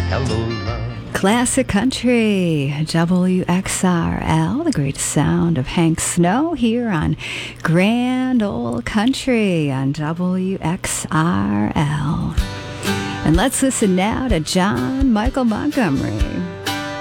Hello, love. Classic Country, WXRL, the great sound of Hank Snow here on Grand Ole Country on WXRL. And let's listen now to John Michael Montgomery.